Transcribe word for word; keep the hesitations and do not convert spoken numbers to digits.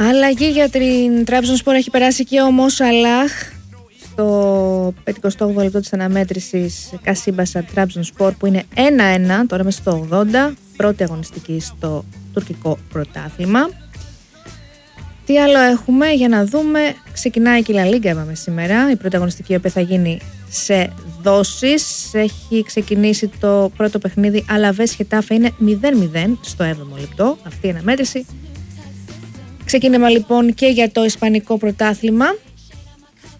Αλλαγή για την Τραμπζονσπορ, έχει περάσει και ο Μο Σαλάχ στο πενηκοστό όγδοο λεπτό της αναμέτρησης Κασίμπασα Τραμπζονσπορ, που είναι ένα ένα τώρα μέσα στο ογδόντα, πρώτη αγωνιστική στο τουρκικό πρωτάθλημα. Τι άλλο έχουμε για να δούμε? Ξεκινάει και η La Liga, είπαμε σήμερα, η πρώτη αγωνιστική, η οποία θα γίνει σε δόσεις. Έχει ξεκινήσει το πρώτο παιχνίδι, Αλαβές Χετάφε, είναι μηδέν μηδέν στο έβδομο λεπτό αυτή η αναμέτρηση. Ξεκίνημα λοιπόν και για το Ισπανικό πρωτάθλημα.